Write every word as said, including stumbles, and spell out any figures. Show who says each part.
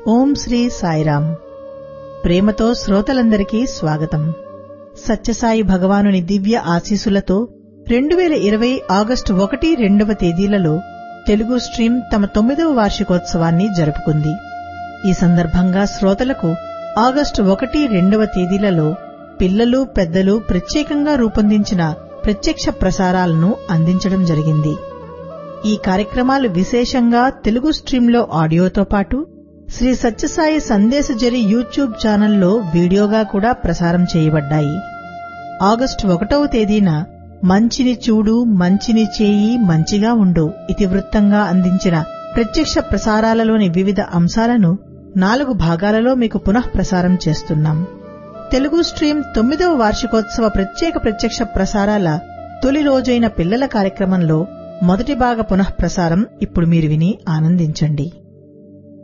Speaker 1: ఓం శ్రీ సాయిరామ్. ప్రేమతో శ్రోతలందరికీ స్వాగతం. సత్యసాయి భగవానుని దివ్య ఆశీసులతో రెండు వేల ఇరవై ఆగస్టు ఒకటి రెండవ తేదీలలో తెలుగు స్ట్రీమ్ తమ తొమ్మిదవ వార్షికోత్సవాన్ని జరుపుకుంది. ఈ సందర్భంగా శ్రోతలకు ఆగస్టు ఒకటి రెండవ తేదీలలో పిల్లలు పెద్దలు ప్రత్యేకంగా రూపొందించిన ప్రత్యక్ష ప్రసారాలను అందించడం జరిగింది. ఈ కార్యక్రమాలు విశేషంగా తెలుగు స్ట్రీంలో ఆడియోతో పాటు శ్రీ సత్యసాయి సందేశజరి యూట్యూబ్ ఛానల్లో వీడియోగా కూడా ప్రసారం చేయబడ్డాయి. ఆగస్టు ఒకటవ తేదీన మంచిని చూడు మంచిని చేయి మంచిగా ఉండు ఇతివృత్తంగా అందించిన ప్రత్యక్ష ప్రసారాలలోని వివిధ అంశాలను నాలుగు భాగాలలో మీకు పునః ప్రసారం చేస్తున్నాం. తెలుగు స్ట్రీమ్ తొమ్మిదవ వార్షికోత్సవ ప్రత్యేక ప్రత్యక్ష ప్రసారాల తొలి రోజైన పిల్లల కార్యక్రమంలో మొదటి భాగ పునః ప్రసారం ఇప్పుడు మీరు విని ఆనందించండి.